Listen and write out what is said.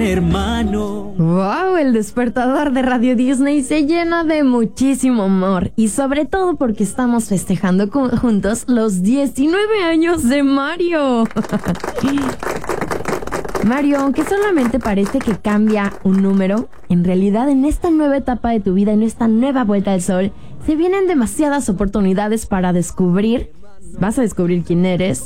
hermano. Wow, el despertador de Radio Disney se llena de muchísimo amor y sobre todo porque estamos festejando juntos los 19 años de Mario. Mario, aunque solamente parece que cambia un número, en realidad en esta nueva etapa de tu vida, en esta nueva vuelta al sol, se vienen demasiadas oportunidades para vas a descubrir quién eres,